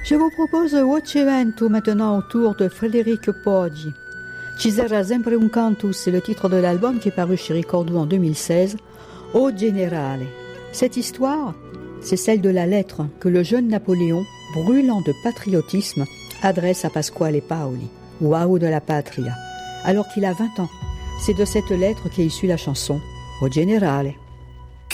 Je vous propose Ocevento maintenant au tour de Frédéric Poggi. Ci sarà sempre un cantus, c'est le titre de l'album qui est paru chez Ricordou en 2016. Au Generale. Cette histoire, c'est celle de la lettre que le jeune Napoléon, brûlant de patriotisme, adresse à Pasquale Paoli, Uau de la Patria, alors qu'il a 20 ans. C'est de cette lettre qu'est issue la chanson Au Generale.